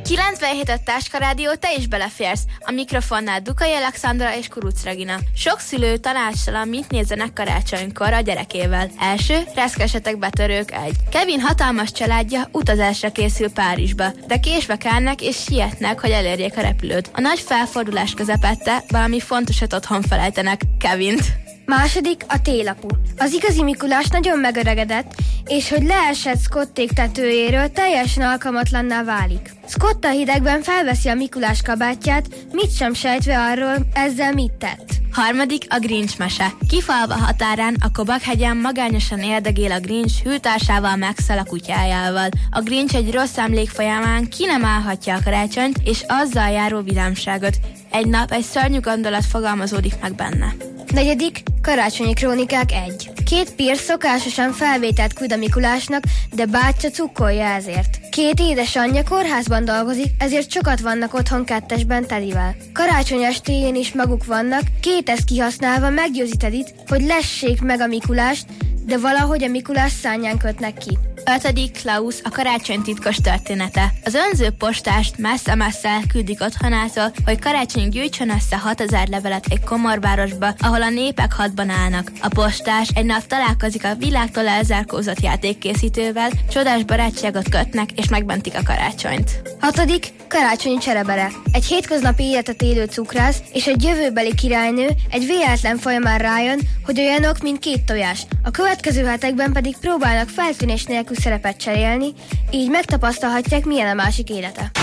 97 Táska Rádió, te is beleférsz. A mikrofonnál Dukai Alexandra és Kuruc Regina. Sok szülő tanácstalan, mit nézzenek karácsonykor a gyerekével. Első, reszkesetek betörők 1. Kevin hatalmas családja utazásra készül Párizsba, de késve kelnek és sietnek, hogy elérjék a repülőt. A nagy felfordulás közepette valami fontosat otthon felejtenek, Kevint. Második, a télapu. Az igazi Mikulás nagyon megöregedett, és hogy leesett Scotték tetőjéről, teljesen alkalmatlanná válik. Scott a hidegben felveszi a Mikulás kabátját, mit sem sejtve arról, ezzel mit tett. Harmadik, a Grinch mese. Kifalva határán, a Kobakhegyen magányosan éldegél a Grinch hűltársával, Maxszel, a kutyájával. A Grinch egy rossz emlék folyamán ki nem állhatja a karácsonyt és azzal járó vidámságot. Egy nap egy szörnyű gondolat fogalmazódik meg benne. Negyedik, karácsonyi krónikák 1. Két Pierce szokásosan felvételt küld a Mikulásnak, de bátyja cukkolja ezért. Két édesanyja kórházban dolgozik, ezért sokat vannak otthon kettesben Tedivel. Karácsony estéjén is maguk vannak, két ezt kihasználva meggyőzi Tedit, hogy lessék meg a Mikulást, de valahogy a Mikulás szárnyán kötnek ki. 5. Klaus, a karácsony titkos története. Az önző postást messze-messze elküldik otthonától, hogy karácsonyig gyűjtsön össze 6000 levelet egy komorvárosba, ahol a népek hadban állnak. A postás egy nap találkozik a világtól elzárkózott játékkészítővel, csodás barátságot kötnek és megmentik a karácsonyt. 6. Karácsonyi cserebere. Egy hétköznapi életet élő cukrász és egy jövőbeli királynő egy véletlen folyamán rájön, hogy olyanok, mint két tojás. A következő hetekben pedig próbálnak feltűnés nélkül szerepet cserélni, így megtapasztalhatják, milyen a másik élete.